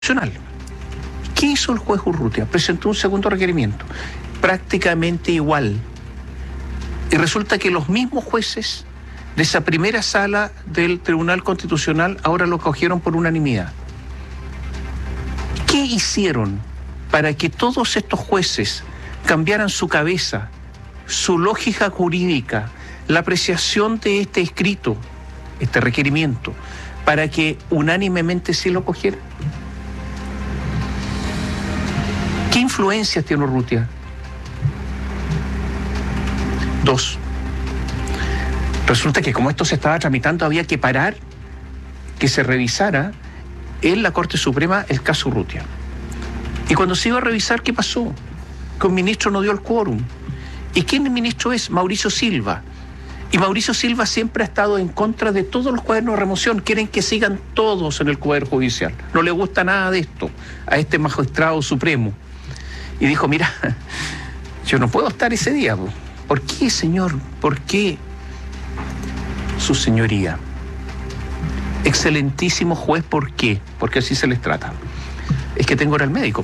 Constitucional. ¿Qué hizo el juez Urrutia? Presentó un segundo requerimiento, prácticamente igual. Y resulta que los mismos jueces de esa primera sala del Tribunal Constitucional ahora lo cogieron por unanimidad. ¿Qué hicieron para que todos estos jueces cambiaran su cabeza, su lógica jurídica, la apreciación de este escrito, este requerimiento, para que unánimemente sí lo cogieran? ¿Qué influencias tiene Urrutia? Dos. Resulta que como esto se estaba tramitando había que parar que se revisara en la Corte Suprema el caso Urrutia. Y cuando se iba a revisar, ¿qué pasó? Que un ministro no dio el quórum. ¿Y quién el ministro es? Mauricio Silva. Y Mauricio Silva siempre ha estado en contra de todos los cuadernos de remoción. Quieren que sigan todos en el Poder Judicial. No le gusta nada de esto a este magistrado supremo. Y dijo, mira, yo no puedo estar ese día. ¿Por qué, señor? ¿Por qué? Su señoría. Excelentísimo juez, ¿por qué? Porque así se les trata. Es que tengo hora al médico.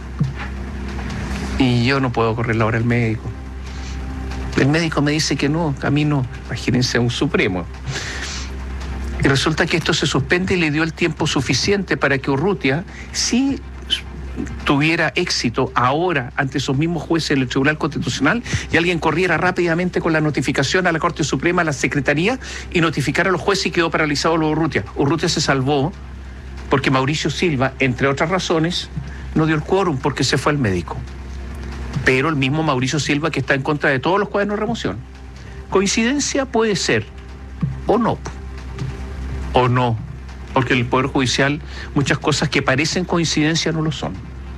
Y yo no puedo correr la hora al médico. El médico me dice que no, a mí no. Imagínense a un supremo. Y resulta que esto se suspende y le dio el tiempo suficiente para que Urrutia sí tuviera éxito ahora ante esos mismos jueces del Tribunal Constitucional y alguien corriera rápidamente con la notificación a la Corte Suprema, a la Secretaría, y notificara a los jueces y quedó paralizado lo de Urrutia. Urrutia se salvó porque Mauricio Silva, entre otras razones, no dio el quórum porque se fue al médico. Pero el mismo Mauricio Silva que está en contra de todos los cuadernos de remoción. ¿Coincidencia? Puede ser. O no. O no. Porque en el Poder Judicial muchas cosas que parecen coincidencia no lo son.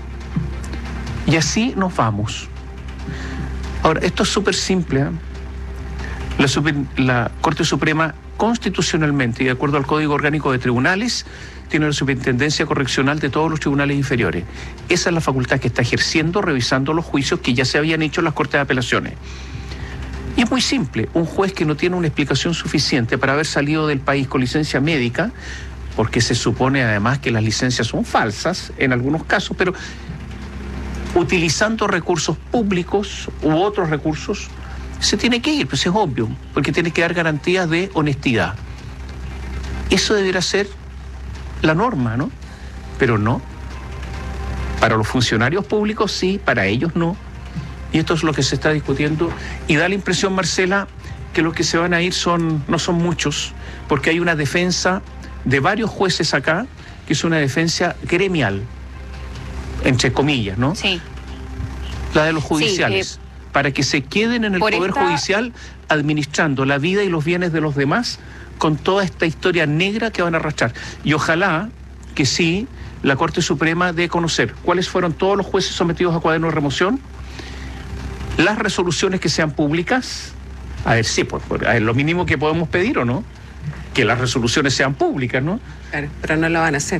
Y así nos vamos. Ahora, esto es súper simple, ¿eh? La Corte Suprema constitucionalmente y de acuerdo al Código Orgánico de Tribunales tiene la superintendencia correccional de todos los tribunales inferiores. Esa es la facultad que está ejerciendo, revisando los juicios que ya se habían hecho en las Cortes de Apelaciones. Y es muy simple, un juez que no tiene una explicación suficiente para haber salido del país con licencia médica, porque se supone además que las licencias son falsas en algunos casos, pero utilizando recursos públicos u otros recursos, se tiene que ir, pues es obvio, porque tiene que dar garantías de honestidad. Eso debería ser la norma, ¿no? Pero no. Para los funcionarios públicos sí, para ellos no. Y esto es lo que se está discutiendo. Y da la impresión, Marcela, que los que se van a ir no son muchos, porque hay una defensa de varios jueces acá, que es una defensa gremial, entre comillas, ¿no? Sí. La de los judiciales. Sí, para que se queden en el Poder Judicial administrando la vida y los bienes de los demás con toda esta historia negra que van a arrastrar. Y ojalá que sí, la Corte Suprema dé a conocer cuáles fueron todos los jueces sometidos a cuaderno de remoción, las resoluciones que sean públicas. A ver, sí, pues, es lo mínimo que podemos pedir, ¿o no? Que las resoluciones sean públicas, ¿no? Claro, pero no lo van a hacer.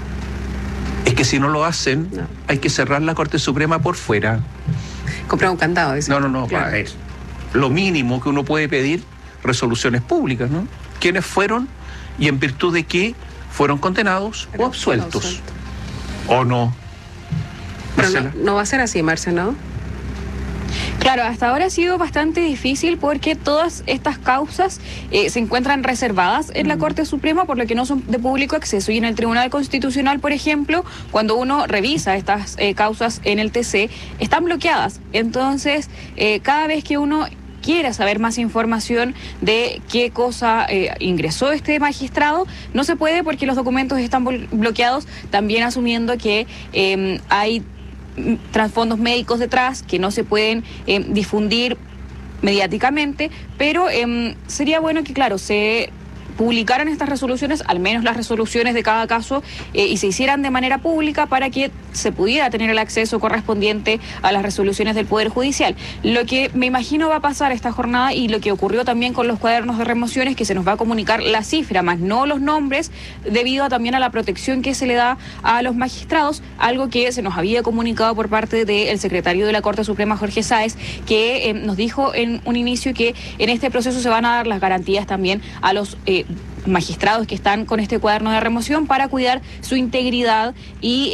Es que si no lo hacen, no, hay que cerrar la Corte Suprema por fuera. Comprar un candado, dice. No, claro. Es lo mínimo que uno puede pedir, resoluciones públicas, ¿no? ¿Quiénes fueron y en virtud de qué fueron condenados o absueltos? ¿O no? Pero no va a ser así, Marce, ¿no? Claro, hasta ahora ha sido bastante difícil porque todas estas causas se encuentran reservadas en la Corte Suprema, por lo que no son de público acceso. Y en el Tribunal Constitucional, por ejemplo, cuando uno revisa estas causas en el TC, están bloqueadas. Entonces, cada vez que uno quiera saber más información de qué cosa ingresó este magistrado, no se puede porque los documentos están bloqueados, también asumiendo que hay trasfondos médicos detrás que no se pueden difundir mediáticamente, pero sería bueno que, claro, se publicaran estas resoluciones, al menos las resoluciones de cada caso, y se hicieran de manera pública para que se pudiera tener el acceso correspondiente a las resoluciones del Poder Judicial. Lo que me imagino va a pasar esta jornada y lo que ocurrió también con los cuadernos de remoción es que se nos va a comunicar la cifra, más no los nombres, debido también a la protección que se le da a los magistrados, algo que se nos había comunicado por parte del secretario de la Corte Suprema, Jorge Sáez, que nos dijo en un inicio que en este proceso se van a dar las garantías también a los magistrados que están con este cuaderno de remoción para cuidar su integridad y